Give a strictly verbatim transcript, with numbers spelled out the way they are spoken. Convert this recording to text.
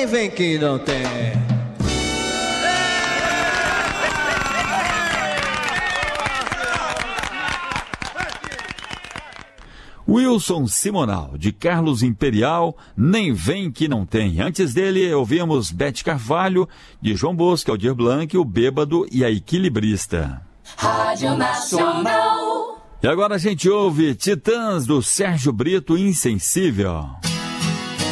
nem vem que não tem. Wilson Simonal, de Carlos Imperial, Nem Vem Que Não Tem. Antes dele, ouvimos Bete Carvalho, de João Bosco, Aldir Blanc, O Bêbado e a Equilibrista. Rádio Nacional. E agora a gente ouve Titãs, do Sérgio Brito, Insensível.